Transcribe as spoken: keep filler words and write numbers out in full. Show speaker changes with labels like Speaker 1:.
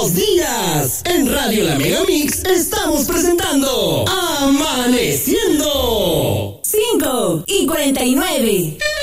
Speaker 1: Buenos días. En Radio La Megamix estamos presentando Amaneciendo.
Speaker 2: cinco y cuarenta y nueve.